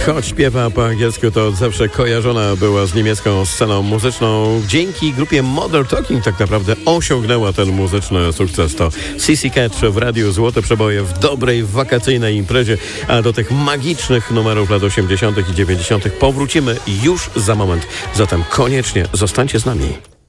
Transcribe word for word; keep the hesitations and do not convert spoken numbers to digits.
Choć śpiewa po angielsku, to od zawsze kojarzona była z niemiecką sceną muzyczną. Dzięki grupie Modern Talking tak naprawdę osiągnęła ten muzyczny sukces. To C C Catch w radiu Złote Przeboje w dobrej wakacyjnej imprezie, a do tych magicznych numerów lat osiemdziesiątych i dziewięćdziesiątych powrócimy już za moment. Zatem koniecznie zostańcie z nami.